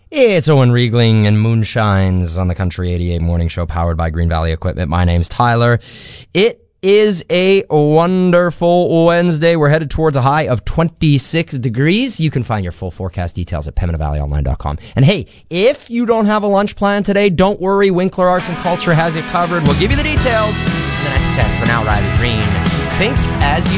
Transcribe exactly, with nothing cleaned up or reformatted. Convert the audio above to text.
It's Owen Riegling and Moonshines on the Country eighty-eight Morning Show powered by Green Valley Equipment. My name's Tyler. It is a wonderful Wednesday. We're headed towards a high of twenty-six degrees. You can find your full forecast details at pembina valley online dot com. And hey, if you don't have a lunch plan today, don't worry. Winkler Arts and Culture has it covered. We'll give you the details in the next ten. For now, Riley Green. Think as you